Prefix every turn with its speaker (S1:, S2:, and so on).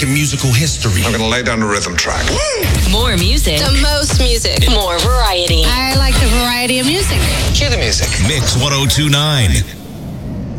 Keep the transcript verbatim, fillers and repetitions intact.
S1: making musical history.
S2: I'm going to lay down a rhythm track.
S3: More music.
S4: The most music.
S3: More variety.
S4: I like the variety of music.
S2: Cue the music.
S1: Mix ten twenty-nine.